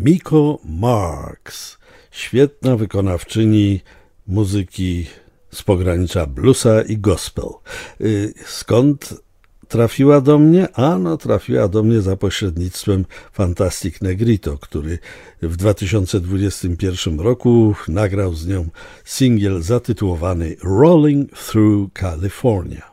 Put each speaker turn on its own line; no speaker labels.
Miko Marks, świetna wykonawczyni muzyki z pogranicza bluesa i gospel. Skąd trafiła do mnie? Trafiła do mnie za pośrednictwem Fantastic Negrito, który w 2021 roku nagrał z nią singiel zatytułowany Rolling Through California.